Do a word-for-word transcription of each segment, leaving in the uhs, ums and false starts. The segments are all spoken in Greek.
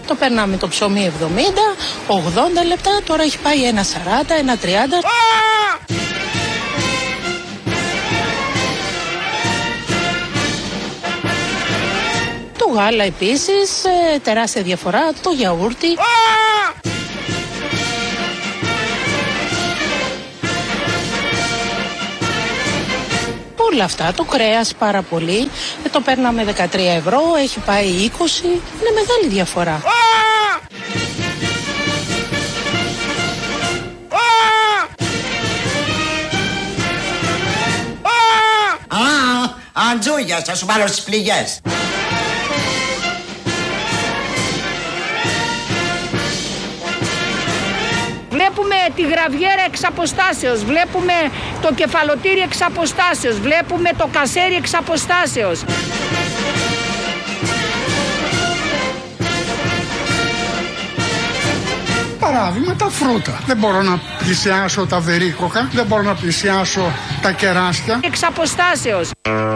Το περνάμε το ψωμί εβδομήντα, ογδόντα λεπτά, τώρα έχει πάει ένα σαράντα, ένα τριάντα. Το γάλα επίσης, τεράστια διαφορά, το γιαούρτι. Όλα αυτά, το κρέας πάρα πολύ, το παίρναμε δεκατρία ευρώ, έχει πάει είκοσι, είναι μεγάλη διαφορά. Α, Αντζούγια, θα σου βάλω στις πληγές. Βλέπουμε τη γραβιέρα εξ αποστάσεως, βλέπουμε το κεφαλοτήρι εξ αποστάσεως, βλέπουμε το κασέρι εξ αποστάσεως. Παράδειγμα, τα φρούτα. Δεν μπορώ να πλησιάσω τα βερίκοκα, δεν μπορώ να πλησιάσω τα κεράσια. Εξ αποστάσεως.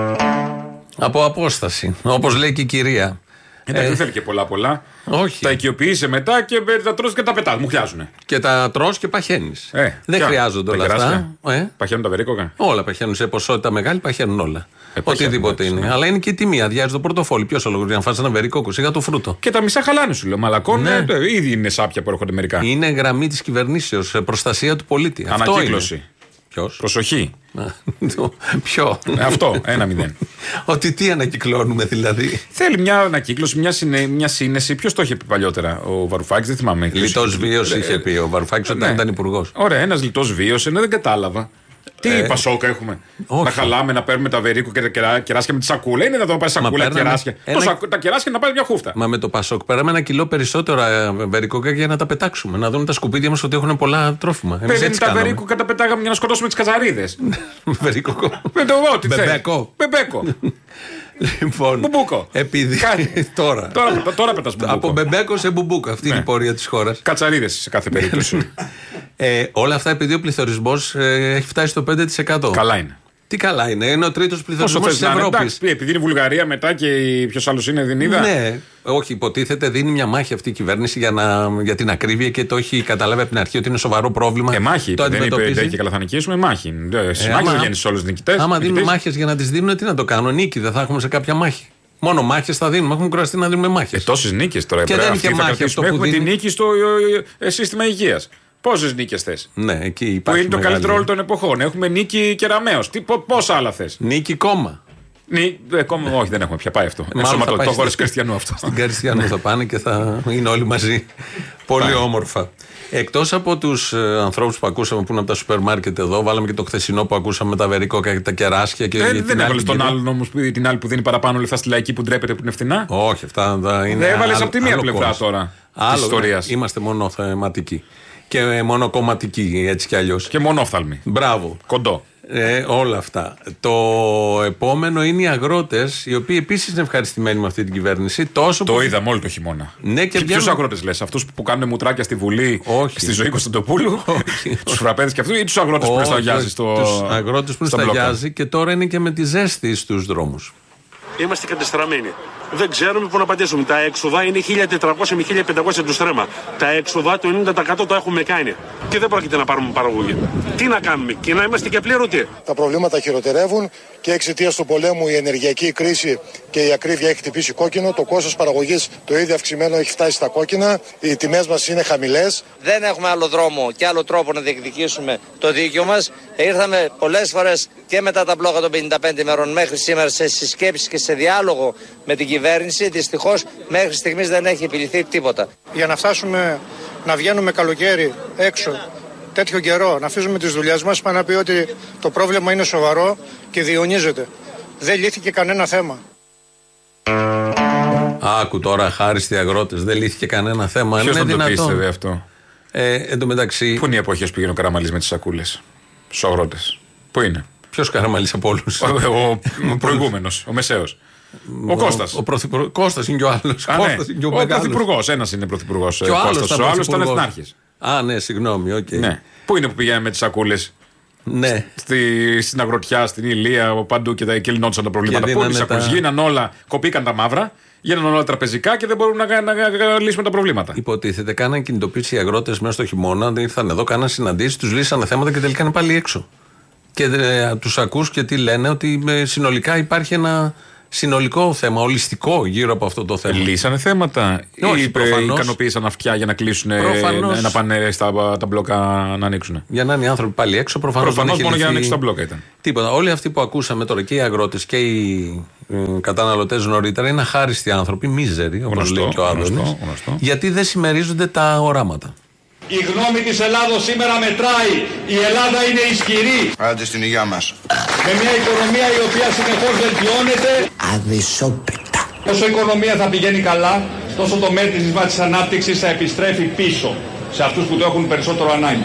Από απόσταση, όπως λέει και η κυρία. Εντάξει, δεν θέλει και πολλά πολλά. Όχι. Τα οικειοποιείσαι μετά και τα τρως και τα πετάς. Μου χιάζουνε. Και τα τρως και παχαίνεις. Ε, δεν ποια? χρειάζονται όλα αυτά. Ε. Παχαίνουν τα βερίκοκα. Όλα παχαίνουν σε ποσότητα μεγάλη, παχαίνουν όλα. Ε, Οτιδήποτε είναι. Ναι. Αλλά είναι και η τιμή. Αδειάζει το πορτοφόλι. Ποιο ο λόγο για να φας ένα βερίκοκο, σιγά το φρούτο. Και τα μισά χαλάνε σου λέω. Μαλακών ναι. ε, ήδη είναι σάπια που έρχονται μερικά. Είναι γραμμή της κυβερνήσεως. Προστασία του πολίτη. Ανακύκλωση. Ποιος? Προσοχή. Ποιο? Αυτό, ένα μηδέν. Ότι τι ανακυκλώνουμε δηλαδή. Θέλει μια ανακύκλωση, μια, συνέ, μια σύνεση. Ποιος το είχε πει παλιότερα, ο Βαρουφάκης, δεν θυμάμαι. Λιτός βίος είχε πει ο Βαρουφάκης όταν ναι. ήταν υπουργός. Ωραία, ένας λιτός βίος, ενώ δεν κατάλαβα. Τι ε, πασόκα έχουμε. Όχι. Να χαλάμε, να παίρνουμε τα βερίκου και τα κερά, κεράσια με τη σακούλα. Είναι να το πάει σακούλα και κεράσια. Ένα... Το, τα κεράσια να πάει μια χούφτα. Μα με το πασόκ πέραμε ένα κιλό περισσότερα βερικόκα για να τα πετάξουμε. Να δουν τα σκουπίδια μας ότι έχουν πολλά τρόφιμα. Εμείς έτσι τα βερίκου καταπετάγαμε για να σκοτώσουμε τις κατσαρίδες. Βερίκοκο. Με το εγώ, τι Μπεμπέκο. Μπεμπέκο. Λοιπόν, μπουμπούκο. Επειδή τώρα. Τώρα, τώρα πετάς μπουμπούκο. Από μπεμπέκο σε μπουμπούκο. Αυτή ναι. είναι η πορεία της χώρας. Κατσαρίδες σε κάθε περίπτωση. ε, όλα αυτά επειδή ο πληθωρισμός ε, έχει φτάσει στο πέντε τοις εκατό. Καλά είναι. Τι καλά είναι, είναι ο τρίτος πληθωρισμός της Ευρώπης. Επειδή είναι η Βουλγαρία μετά και ποιος άλλος είναι, δεν είδα. Ναι, όχι, υποτίθεται δίνει μια μάχη αυτή η κυβέρνηση για, να, για την ακρίβεια και το έχει καταλάβει από την αρχή ότι είναι σοβαρό πρόβλημα. Ε, μάχη. Το δεν είπε και καλά θα νικήσουμε, μάχη. Στις ε, μάχες βγαίνει σε όλους τους νικητές. Άμα δίνουν μάχες για να τις δίνουν, τι να το κάνουν, νίκη δεν θα έχουμε σε κάποια μάχη. Μόνο μάχες θα δίνουμε. Έχουμε κουραστεί να δίνουμε μάχες. Ε, τόσες νίκες τώρα. Και δεν είναι και μάχη αυτό που έχουμε δίνει... τη νίκη στο ε, σύστημα υγείας. Πόσες νίκες θες? Ναι, εκεί υπάρχει. Που είναι το μεγάλη... καλύτερο όλων των εποχών. Έχουμε νίκη Κεραμέως. Πόσα άλλα θες? Νίκη κόμμα. Νί... Ε, κόμμα... Όχι, δεν έχουμε πια πάει αυτό. Ενσωματωτικό χωρίς Κριστιανού αυτό. Στην Κριστιανού θα πάνε και θα είναι όλοι μαζί. Πολύ όμορφα. Εκτός από τους ε, ανθρώπους που ακούσαμε που είναι από τα σούπερ μάρκετ εδώ, βάλαμε και το χθεσινό που ακούσαμε με τα βερίκοκα και τα κεράσια. Και ε, δεν έβαλες τον άλλον όμως, την άλλη που δίνει παραπάνω λεφτά στη λαϊκή που ντρέπεται που είναι φθηνά. Όχι, αυτά θα είναι. Δεν έβαλες από τη μία πλευρά κόρος. Τώρα της ιστορίας. Είμαστε μονοθεματικοί. Και μονοκομματικοί έτσι κι αλλιώς. Και μονόφθαλμοι. Μπράβο. Κοντό. Ε, όλα αυτά. Το επόμενο είναι οι αγρότες, οι οποίοι επίσης είναι ευχαριστημένοι με αυτή την κυβέρνηση. Τόσο το που... είδαμε όλο το χειμώνα. Ναι, και και ποιους αγρότες λες, αυτούς που κάνουν μουτράκια στη Βουλή, όχι. Στη ζωή Κωνσταντοπούλου, τους φραπέδες και αυτούς, ή τους αγρότες που σταγιάζει στο. Τους αγρότες που σταγιάζει και τώρα είναι και με τη ζέστη στους δρόμους. Είμαστε κατεστραμμένοι. Δεν ξέρουμε πού να πατήσουμε. Τα έξοδα είναι χίλια τετρακόσια με χίλια πεντακόσια του στρέμμα. Τα έξοδα το ενενήντα τοις εκατό το έχουμε κάνει. Και δεν πρόκειται να πάρουμε παραγωγή. Τι να κάνουμε, και να είμαστε και πλήρωτοι. Τα προβλήματα χειροτερεύουν και εξαιτίας του πολέμου η ενεργειακή κρίση και η ακρίβεια έχει χτυπήσει κόκκινο. Το κόστος παραγωγής το ίδιο αυξημένο έχει φτάσει στα κόκκινα. Οι τιμές μας είναι χαμηλές. Δεν έχουμε άλλο δρόμο και άλλο τρόπο να διεκδικήσουμε το δίκαιο μας. Ήρθαμε πολλές φορές και μετά τα μπλόκα των πενήντα πέντε ημερών μέχρι σήμερα σε συσκέψεις και σε διάλογο με την κυβέρνηση. Δυστυχώς μέχρι στιγμής δεν έχει επιληθεί τίποτα. Για να φτάσουμε να βγαίνουμε καλοκαίρι έξω τέτοιο καιρό, να αφήσουμε τις δουλειές μας, πάνε να πει ότι το πρόβλημα είναι σοβαρό και διονύζεται. Δεν λύθηκε κανένα θέμα. Άκου τώρα, αχάριστοι αγρότες, δεν λύθηκε κανένα θέμα. Ποιος δεν το πίστευε αυτό? Ε, εν τω μεταξύ. Πού είναι οι εποχές που πήγαινε ο Καραμαλής με τις σακούλες στους αγρότες? Πού είναι? Ποιος Καραμαλής από όλους? Ο, ο, ο προηγούμενος, ο μεσαίος. Ο, ο Κώστας. Ο, ο, ο Κώστας είναι και ο άλλος. Α, ναι. Ο, ο πρωθυπουργός. Ένας είναι πρωθυπουργός. Ο άλλος ήταν εθνάρχης. Α, ναι, συγγνώμη. Okay. Ναι. Πού είναι που πηγαίναμε με τις σακούλες? Ναι. Στη, στην αγροτιά, στην Ηλία, παντού και, και λυνόντουσαν τα προβλήματα. Πού είναι οι σακούλες? Τα... Γίναν όλα, κοπήκαν τα μαύρα Γίνανε όλα τραπεζικά και δεν μπορούν να, να, να, να λύσουμε τα προβλήματα. Υποτίθεται, κάναν κινητοποίηση οι αγρότες μέσα στο χειμώνα, ήρθαν εδώ, κάναν συναντήσεις, τους λύσανε θέματα και τελικά είναι πάλι έξω. Και ε, τους ακούς και τι λένε, ότι ε, συνολικά υπάρχει ένα συνολικό θέμα, ολιστικό γύρω από αυτό το θέμα. Λύσανε θέματα όχι, ή προφανώς, ικανοποίησαν αυτιά για να κλείσουν, προφανώς, να πάνε στα τα μπλόκα να ανοίξουν. Για να είναι οι άνθρωποι πάλι έξω, προφανώς. Προφανώς μόνο λυθεί... για να ανοίξουν τα μπλόκα ήταν. Τίποτα. Όλοι αυτοί που ακούσαμε τώρα και οι αγρότες και οι ε, καταναλωτές νωρίτερα είναι αχάριστοι άνθρωποι, μίζεροι, όπως λέει και ο Άδωνης, γιατί δεν συμμερίζονται τα οράματα. Η γνώμη της Ελλάδος σήμερα μετράει. Η Ελλάδα είναι ισχυρή. Άντε στην υγεία μας. Με μια οικονομία η οποία συνεχώς βελτιώνεται. Αδυσόπιτα. Όσο η οικονομία θα πηγαίνει καλά, τόσο το μέτρησμα της ανάπτυξης θα επιστρέφει πίσω σε αυτούς που το έχουν περισσότερο ανάγκη.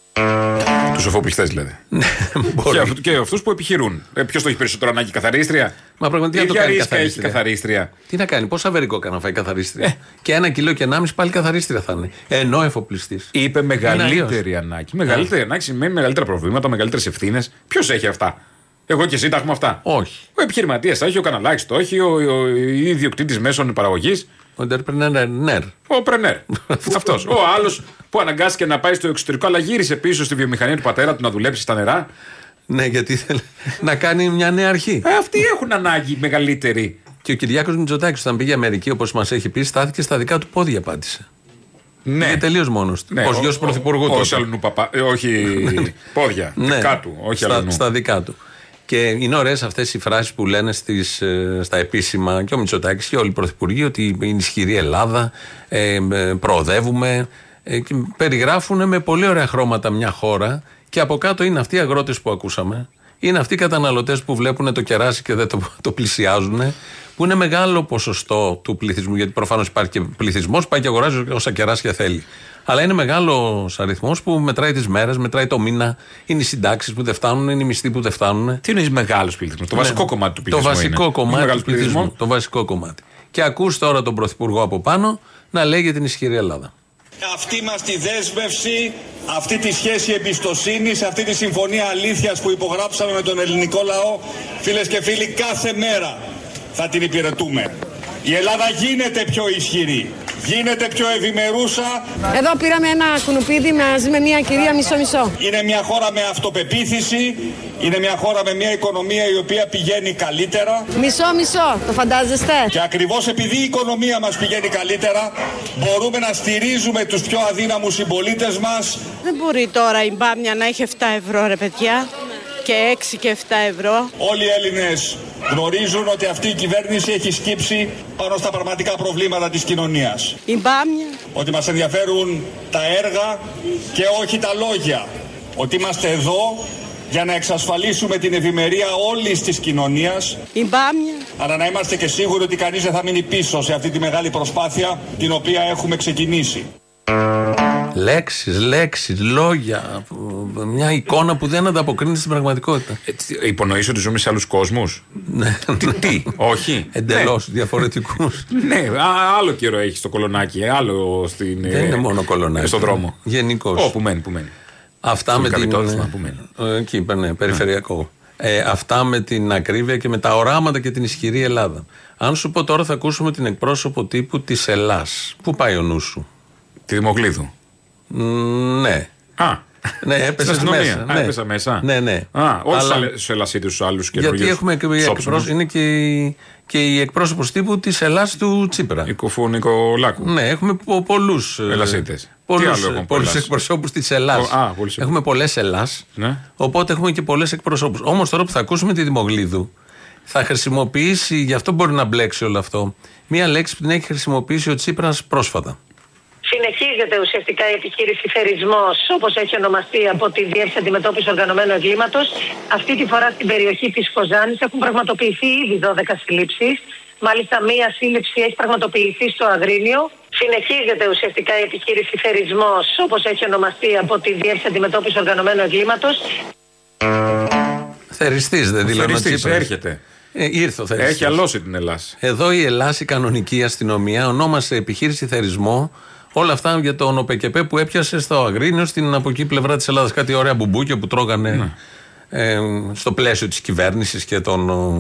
Τους εφοπλιστές δηλαδή. και, αυτού, και αυτούς που επιχειρούν. Ε, ποιος το έχει περισσότερο ανάγκη, καθαρίστρια? Μα πραγματικά το κάνει καθαρίστρια. Έχει καθαρίστρια. Τι να κάνει, πόσα βερικό κάνει να φάει καθαρίστρια. Ε. Και ένα κιλό και ενάμιση πάλι καθαρίστρια θα είναι. Ενώ εφοπλιστής. Είπε μεγαλύτερη ανάγκη. Μεγαλύτερη ανάγκη σημαίνει μεγαλύτερα προβλήματα, μεγαλύτερες ευθύνες. Ποιος έχει αυτά? Εγώ και εσύ τα έχουμε αυτά? Όχι. Ο επιχειρηματίας τα έχει, ο Καναλάκης το έχει, ο, ο, ο ιδιοκτήτης μέσων παραγωγής. Ο entrepreneur. Ο πρενέρ. Αυτός. Ο άλλος που αναγκάστηκε να πάει στο εξωτερικό, αλλά γύρισε πίσω στη βιομηχανία του πατέρα του να δουλέψει στα νερά. Ναι, γιατί ήθελε να κάνει μια νέα αρχή. Ε, αυτοί έχουν ανάγκη μεγαλύτερη. Και ο Κυριάκος Μητσοτάκης, όταν πήγε Αμερική, όπως μας έχει πει, στάθηκε στα δικά του πόδια, απάντησε. Ναι. Είναι τελείως μόνος του. Ναι, ως γιος πρωθυπουργού του. Όχι αλλού παπά. Ε, όχι πόδια. Ναι, δικά του. Όχι στα, αλλού. Στα δικά του. Και είναι ωραίες αυτές οι φράσεις που λένε στις, στα επίσημα και ο Μητσοτάκης και όλοι οι πρωθυπουργοί ότι είναι ισχυρή Ελλάδα, ε, προοδεύουμε. Ε, και περιγράφουν με πολύ ωραία χρώματα μια χώρα και από κάτω είναι αυτοί οι αγρότες που ακούσαμε. Είναι αυτοί οι καταναλωτές που βλέπουν το κεράσι και δεν το, το πλησιάζουν, που είναι μεγάλο ποσοστό του πληθυσμού, γιατί προφανώς υπάρχει και πληθυσμός, πάει και αγοράζει όσα κεράσια θέλει. Αλλά είναι μεγάλος αριθμός που μετράει τις μέρες, μετράει το μήνα, είναι οι συντάξεις που δεν φτάνουν, είναι οι μισθοί που δεν φτάνουν. Τι είναι μεγάλος πληθυσμός? Το ναι, βασικό κομμάτι του πληθυσμού. Το βασικό είναι. κομμάτι του πληθυσμού. Το βασικό κομμάτι. Και ακούς τώρα τον Πρωθυπουργό από πάνω να λέει για την ισχυρή Ελλάδα. Αυτή μας τη δέσμευση, αυτή τη σχέση εμπιστοσύνης, αυτή τη συμφωνία αλήθειας που υπογράψαμε με τον ελληνικό λαό, φίλες και φίλοι, κάθε μέρα θα την υπηρετούμε. Η Ελλάδα γίνεται πιο ισχυρή, γίνεται πιο ευημερούσα. Εδώ πήραμε ένα κουνουπίδι μαζί με μια κυρία μισό-μισό. Είναι μια χώρα με αυτοπεποίθηση, είναι μια χώρα με μια οικονομία η οποία πηγαίνει καλύτερα. Μισό-μισό, το φαντάζεστε? Και ακριβώς επειδή η οικονομία μας πηγαίνει καλύτερα, μπορούμε να στηρίζουμε τους πιο αδύναμους συμπολίτες μας. Δεν μπορεί τώρα η μπάμια να έχει επτά ευρώ, ρε παιδιά, και έξι και επτά ευρώ. Όλοι οι Έλληνες γνωρίζουν ότι αυτή η κυβέρνηση έχει σκύψει πάνω στα πραγματικά προβλήματα της κοινωνίας. Η μπάμια. Ότι μας ενδιαφέρουν τα έργα και όχι τα λόγια. Ότι είμαστε εδώ για να εξασφαλίσουμε την ευημερία όλης της κοινωνίας. Η μπάμια. Αλλά να είμαστε και σίγουροι ότι κανείς δεν θα μείνει πίσω σε αυτή τη μεγάλη προσπάθεια την οποία έχουμε ξεκινήσει. Λέξεις, λέξεις, λόγια, μια εικόνα που δεν ανταποκρίνεται στην πραγματικότητα. Ε, υπονοείς ότι ζούμε σε άλλους κόσμους? Ναι. τι, τι, όχι. Εντελώς ναι. διαφορετικούς. Ναι, άλλο καιρό έχει στο Κολονάκι, άλλο στην. Δεν είναι μόνο Κολονάκι. Στον δρόμο. Γενικώς. Ω, που μένει, που μένει. Αυτά με την. Που μένει. Εκεί, ναι, περιφερειακό. Ε, αυτά με την ακρίβεια και με τα οράματα και την ισχυρή Ελλάδα. Αν σου πω τώρα θα ακούσουμε την εκπρόσωπο τύπου της Ελλάς. Πού πάει ο νους σου? Τη Δημοκλίδου. Ναι. Α. Ναι, έπεσε μέσα. Α, ναι. έπεσα μέσα. Ναι, ναι. Α, όχι στους Ελλασίτες, στους άλλους καινούριους. Γιατί έχουμε και εκπρόσωπος, είναι και η, και η εκπρόσωπος τύπου της Ελλάς του Τσίπρα. Η Κουφού Νικολάκου. Ναι, έχουμε πο, πολλούς Ελλασίτες. Πολλούς εκπροσώπους της Ελλάς. Α, έχουμε πολλές Ελλάς. Ναι. Οπότε έχουμε και πολλές εκπροσώπους. Όμως τώρα που θα ακούσουμε τη Δημοκλίδου, θα χρησιμοποιήσει, γι' αυτό μπορεί να μπλέξει όλο αυτό, μία λέξη που την έχει χρησιμοποιήσει ο Τσίπρας πρόσφατα. Συνεχίζεται ουσιαστικά η επιχείρηση θερισμός, όπως έχει ονομαστεί από τη Διεύθυνση Αντιμετώπισης Οργανωμένου Εγκλήματος. Αυτή τη φορά στην περιοχή της Κοζάνης έχουν πραγματοποιηθεί ήδη δώδεκα συλλήψεις. Μάλιστα, μία σύλληψη έχει πραγματοποιηθεί στο Αγρίνιο. Συνεχίζεται ουσιαστικά η επιχείρηση θερισμός, όπως έχει ονομαστεί από τη Διεύθυνση Αντιμετώπισης Οργανωμένου Εγκλήματος. Θεριστής, δεν δηλώνει ο Τσίπρας. Έρχεται. Ε, ήρθε ο θεριστής. Έχει αλώσει την Ελλάδα. Εδώ η Ελλάδα, η κανονική αστυνομία, ονόμασε επιχείρηση θερισμό. Όλα αυτά για τον ΟΠΕΚΕΠΕ που έπιασε στο Αγρίνιο, στην από εκεί πλευρά της Ελλάδας. Κάτι ωραία μπουμπούκια που τρώγανε ναι. ε, στο πλαίσιο της κυβέρνησης και των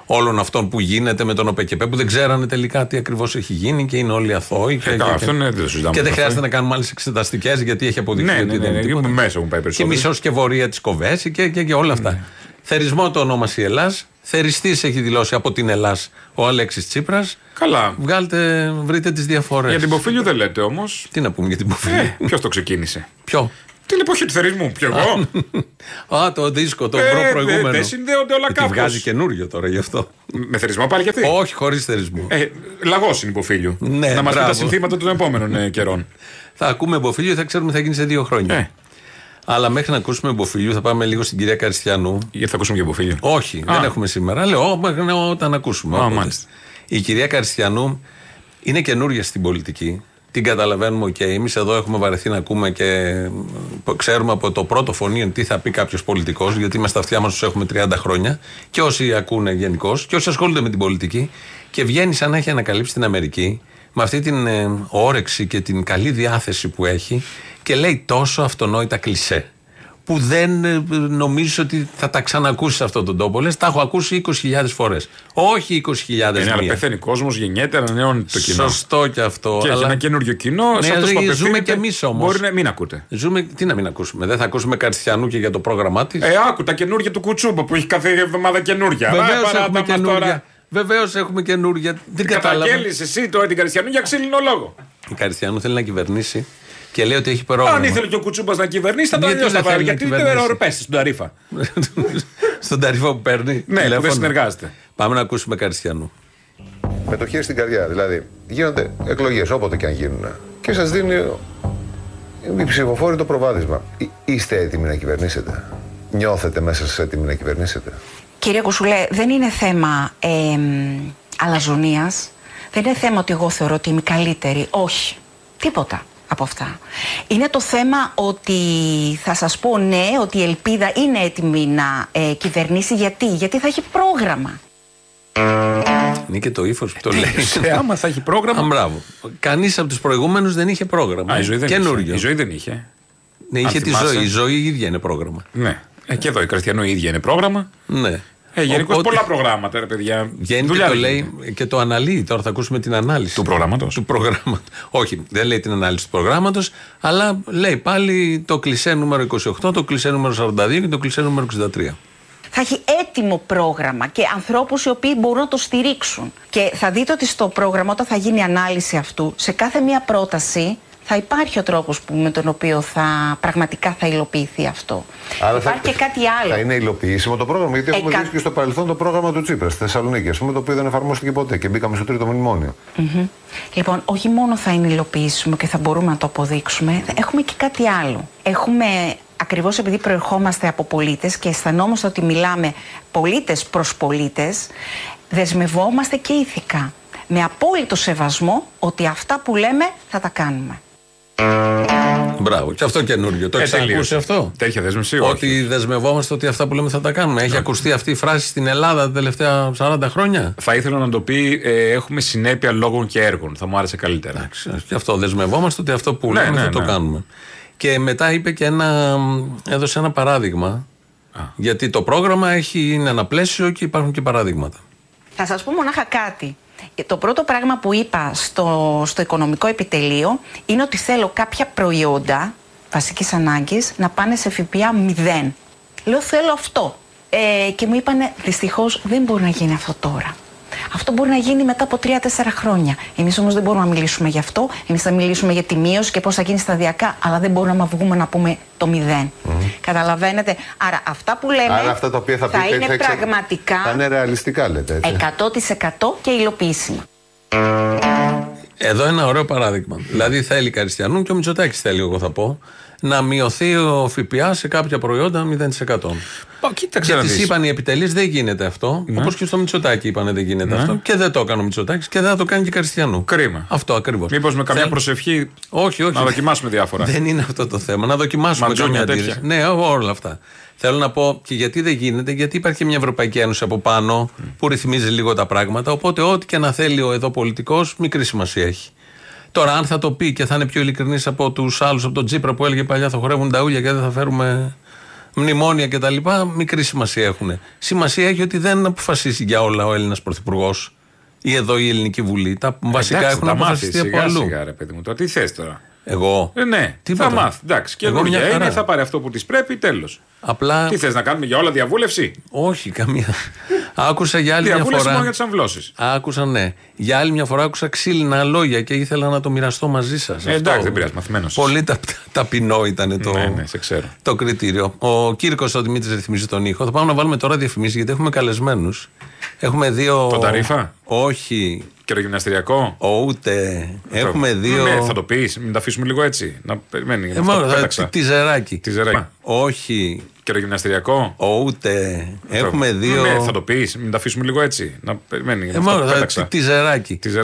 όλων αυτών που γίνεται με τον ΟΠΕΚΕΠΕ, που δεν ξέρανε τελικά τι ακριβώς έχει γίνει και είναι όλοι αθώοι. Και, ε, και, αυτό είναι, δεν και δεν χρειάζεται να κάνουμε άλλες εξεταστικές, γιατί έχει αποδειχθεί ναι, ότι ναι, δεν ναι, είναι. Ναι, μέσα έχουν πάει και μισοσκευωρία της Κοβέση και, και, και όλα αυτά. Ναι. Θερισμό το ονόμασε η Ελλάς. Θεριστής έχει δηλώσει από την Ελλάς ο Αλέξης Τσίπρας. Καλά. Βγάλτε, βρείτε τις διαφορές. Για την Ποφίλιο δεν λέτε όμως. Τι να πούμε για την Ποφίλιο. Ε, ποιος το ξεκίνησε. Ποιο. Την εποχή του θερισμού. Ποιο εγώ. Α, το δίσκο, το ε, προηγούμενο. Δεν συνδέονται όλα κάπως. Και βγάζει καινούριο τώρα γι' αυτό. Με θερισμό πάλι κι αυτή. Όχι, χωρίς θερισμό. Ε, λαγός είναι η Ποφίλιο. Ναι, να μας πει τα συνθήματα των επόμενων ε, καιρών. Θα ακούμε Ποφίλιο και θα ξέρουμε τι θα γίνει σε δύο χρόνια. Ε. Αλλά μέχρι να ακούσουμε Μποφίλιου θα πάμε λίγο στην κυρία Καριστιανού. Γιατί θα ακούσουμε και Μποφίλιου. Όχι, Α. δεν έχουμε σήμερα. Λέω όταν ακούσουμε. Α, η κυρία Καριστιανού είναι καινούργια στην πολιτική. Την καταλαβαίνουμε, οκ. Okay. Εμείς εδώ έχουμε βαρεθεί να ακούμε και ξέρουμε από το πρώτο φωνήεν τι θα πει κάποιος πολιτικός, γιατί με στα αυτιά μας τους έχουμε τριάντα χρόνια. Και όσοι ακούνε γενικώς, και όσοι ασχολούνται με την πολιτική. Και βγαίνει σαν να έχει ανακαλύψει την Αμερική, με αυτή την ε, όρεξη και την καλή διάθεση που έχει, και λέει τόσο αυτονόητα κλισέ που δεν ε, νομίζεις ότι θα τα ξανακούσεις σε αυτόν τον τόπο. Λες, τα έχω ακούσει είκοσι χιλιάδες φορές. Όχι είκοσι χιλιάδες μία. Είναι, αλλά πεθαίνει κόσμος, γεννιέται, ανανεώνεται το κοινό. Σωστό και αυτό. Και αλλά... έχει ένα καινούριο κοινό. Ναι, σε δηλαδή, ζούμε κι εμείς όμως. Μπορεί να μην ακούτε. Ζούμε, τι να μην ακούσουμε. Δεν θα ακούσουμε Καριστιανού και για το πρόγραμμά της. Ε, άκου τα καινούργια του Κουτσούμπα που έχει κάθε εβδομάδα καινούργια. Βεβαίως έχουμε καινούργια. Βεβαίως έχουμε καινούργια. Δεν κατάλαβα. Καταγγέλεις εσύ το την Καριστιανού για ξύλινο λόγο. Η Καριστιανού θέλει να κυβερνήσει και λέει ότι έχει πρόγραμμα. Αν ήθελε και ο Κουτσούμπας να κυβερνήσει, θα το αλλιώς να πάρει. Γιατί δεν ορπέσει στον Ταρίφα. Στον Ταρίφα που παίρνει. Ναι, που δεν συνεργάζεται. Πάμε να ακούσουμε Καριστιανού. Με το χέρι στην καρδιά. Δηλαδή, γίνονται εκλογές όποτε και αν γίνουν. Και σας δίνει οι ψηφοφόροι το προβάδισμα. Είστε έτοιμοι να κυβερνήσετε? Νιώθετε μέσα σας έτοιμοι να κυβερνήσετε? Κύριε Κουσουλέ, δεν είναι θέμα ε, αλαζονίας. Δεν είναι θέμα ότι εγώ θεωρώ ότι είμαι καλύτερη. Όχι. Τίποτα από αυτά. Είναι το θέμα ότι θα σας πω ναι, ότι η Ελπίδα είναι έτοιμη να ε, κυβερνήσει. Γιατί? Γιατί θα έχει πρόγραμμα. Είναι και το ύφος που το λέει. Ε, άμα θα έχει πρόγραμμα. Α, μπράβο. Κανείς από τους προηγούμενους δεν είχε πρόγραμμα. Α, η ζωή δεν Καινούριο. είχε. Η ζωή δεν είχε. Ναι, είχε τη ζωή. Η ζωή η ίδια είναι πρόγραμμα. Ναι. Ε, και εδώ η Καριστιανού η ίδια είναι πρόγραμμα. Ναι. Ε, γενικώς πολλά προγράμματα, ρε παιδιά. Βγαίνει και το λέει και το αναλύει. Τώρα θα ακούσουμε την ανάλυση. Του προγράμματος. Του προγράμματος. Όχι, δεν λέει την ανάλυση του προγράμματος, αλλά λέει πάλι το κλισέ νούμερο είκοσι οκτώ, το κλισέ νούμερο σαράντα δύο και το κλισέ νούμερο εξήντα τρία. Θα έχει έτοιμο πρόγραμμα και ανθρώπους οι οποίοι μπορούν να το στηρίξουν. Και θα δείτε ότι στο πρόγραμμα, όταν θα γίνει ανάλυση αυτού, σε κάθε μία πρόταση θα υπάρχει ο τρόπος που, με τον οποίο θα, πραγματικά θα υλοποιηθεί αυτό. Άρα υπάρχει θα, και κάτι άλλο. Θα είναι υλοποιήσιμο το πρόγραμμα, γιατί έχουμε Εκα... δει και στο παρελθόν το πρόγραμμα του Τσίπρα στη Θεσσαλονίκη, ας πούμε, το οποίο δεν εφαρμόστηκε ποτέ και μπήκαμε στο τρίτο μνημόνιο. Mm-hmm. Λοιπόν, όχι μόνο θα είναι υλοποιήσιμο και θα μπορούμε να το αποδείξουμε, έχουμε και κάτι άλλο. Έχουμε, ακριβώς επειδή προερχόμαστε από πολίτες και αισθανόμαστε ότι μιλάμε πολίτες προς πολίτες, δεσμευόμαστε και ηθικά. Με απόλυτο σεβασμό ότι αυτά που λέμε θα τα κάνουμε. Μπράβο, και αυτό καινούριο. Το έχεις ακούσει αυτό? Τέτοια δέσμευση, όχι. Ότι δεσμευόμαστε ότι αυτά που λέμε θα τα κάνουμε. Έχει ακουστεί αυτή η φράση στην Ελλάδα τα τελευταία σαράντα χρόνια? Θα ήθελα να το πει ε, έχουμε συνέπεια λόγων και έργων. Θα μου άρεσε καλύτερα. Εντάξει, και αυτό. Δεσμευόμαστε ότι αυτό που ναι, λέμε ναι, θα ναι. το κάνουμε. Και μετά είπε και ένα, έδωσε ένα παράδειγμα. Α. Γιατί το πρόγραμμα έχει, είναι ένα πλαίσιο και υπάρχουν και παραδείγματα. Θα σας πω μονάχα κάτι. Το πρώτο πράγμα που είπα στο, στο οικονομικό επιτελείο είναι ότι θέλω κάποια προϊόντα βασικής ανάγκης να πάνε σε ΦΠΑ μηδέν. Λέω θέλω αυτό. Ε, και μου είπανε δυστυχώς δεν μπορεί να γίνει αυτό τώρα. Αυτό μπορεί να γίνει μετά από τρία τέσσερα χρόνια. Εμείς όμως δεν μπορούμε να μιλήσουμε γι' αυτό. Εμείς θα μιλήσουμε για τη μείωση και πώς θα γίνει σταδιακά, αλλά δεν μπορούμε να βγούμε να πούμε το μηδέν. Mm-hmm. Καταλαβαίνετε. Άρα αυτά που λέμε Άρα αυτά τα οποία θα, θα πείτε, είναι θα εξα... πραγματικά θα είναι ρεαλιστικά, λέτε, έτσι. εκατό τοις εκατό και υλοποιήσιμα. Εδώ ένα ωραίο παράδειγμα. Δηλαδή θέλει Καριστιανού και ο Μητσοτάκης θέλει, εγώ θα πω, να μειωθεί ο ΦΠΑ σε κάποια προϊόντα μηδέν τοις εκατό. Κοίταξε και να τις είπαν οι επιτελείς δεν γίνεται αυτό. Ναι. Όπως και στο Μητσοτάκη είπανε δεν γίνεται ναι. αυτό. Και δεν το έκανε ο Μητσοτάκης και δεν θα το κάνει και Καριστιανού. Κρίμα. Αυτό ακριβώς. Μήπως με καμιά Θέλ... προσευχή όχι, όχι. να δοκιμάσουμε διάφορα. Δεν είναι αυτό το θέμα. Να δοκιμάσουμε καμιά αντίρρηση. Ναι, όλα αυτά. Θέλω να πω και γιατί δεν γίνεται, γιατί υπάρχει και μια Ευρωπαϊκή Ένωση από πάνω mm. που ρυθμίζει λίγο τα πράγματα. Οπότε ό,τι και να θέλει ο εδώ πολιτικός, μικρή σημασία έχει. Τώρα, αν θα το πει και θα είναι πιο ειλικρινής από τους άλλους, από τον Τσίπρα που έλεγε παλιά θα χορεύουν τα ούλια και δεν θα φέρουμε μνημόνια κτλ. Μικρή σημασία έχουν. Σημασία έχει ότι δεν αποφασίσει για όλα ο Έλληνας Πρωθυπουργός ή εδώ η Ελληνική Βουλή. Τα βασικά εντάξει, έχουν τα αποφασιστεί από αλλού. Σιγά, ρε παιδί μου, τώρα τι θες τώρα. Εγώ. Ε, ναι, Τίποτα. θα μάθει. Εντάξει, και εγώ είναι, θα πάρει αυτό που της πρέπει, τέλος. Απλά... Τι θες να κάνουμε για όλα διαβούλευση? Όχι, καμία. Άκουσα για άλλη μια φορά. Διαβούλευση μόνο για τις αμβλώσεις. Άκουσα, ναι. Για άλλη μια φορά άκουσα ξύλινα λόγια και ήθελα να το μοιραστώ μαζί σας. Ε, εντάξει, δεν πειράζει, μαθημένος. Πολύ τα, ταπεινό ήταν το, ναι, ναι, σε ξέρω. το κριτήριο. Ο Κύρκος ο Δημήτρης ρυθμίζει τον ήχο. Θα πάμε να βάλουμε τώρα διαφημίσεις γιατί έχουμε καλεσμένους. Έχουμε δύο. Το Ταρίφα? Όχι. Καιρογυμναστηριακό? Ούτε. Έχουμε δύο. Ναι, θα το πεις, μην τα αφήσουμε λίγο έτσι. Να περιμένει. Ε, μόνο, θα, τη ζεράκι. Τη ζεράκι. Όχι. Καιρογυμναστηριακό? Ούτε. Έχουμε δύο. Ναι, θα το πεις, μην τα αφήσουμε λίγο έτσι. Να περιμένει. Ε, μόνο, θα, τη ζεράκι.